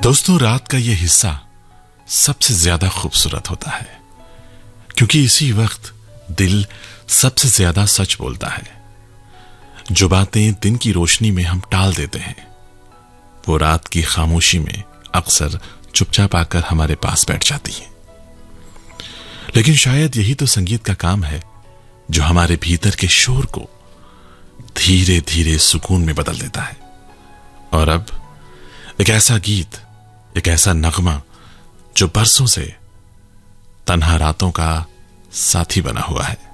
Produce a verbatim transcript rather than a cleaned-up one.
दोस्तों, रात का यह हिस्सा सबसे ज्यादा खूबसूरत होता है, क्योंकि इसी वक्त दिल सबसे ज्यादा सच बोलता है। जो बातें दिन की रोशनी में हम टाल देते हैं, वो रात की खामोशी में अक्सर चुपचाप आकर हमारे पास बैठ जाती हैं। लेकिन शायद यही तो संगीत का काम है, जो हमारे भीतर के शोर को धीरे धीरे सुकून में बदल देता है। और अब एक ऐसा गीत, एक ऐसा नगमा जो बरसों से तन्हा रातों का साथी बना हुआ है।